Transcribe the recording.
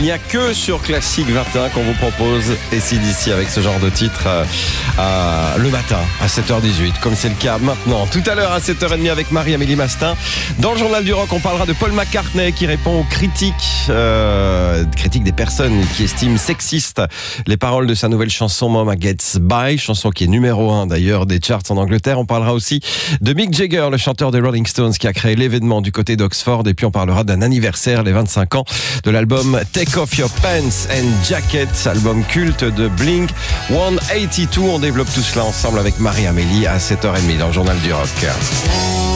n'y a que sur Classique 21 qu'on vous propose AC/DC avec ce genre de titre le matin à 7h18, comme c'est le cas maintenant. Tout à l'heure à 7h30 avec Marie-Amélie Mastin. Dans le journal du rock, on parlera de Paul McCartney qui répond aux critiques des personnes qui estiment sexistes les paroles de sa nouvelle chanson Mama Gets By, chanson qui est numéro 1 d'ailleurs des charts en Angleterre. On parlera aussi de Mick Jagger, le chanteur des Rolling Stones qui a créé l'événement du côté d'Oxford, et puis on parlera d'un anniversaire, les 25 ans de l'album Take Off Your Pants and Jacket, album culte de Blink 182. On développe tout cela ensemble avec Marie-Amélie à 7h30 dans le journal du rock.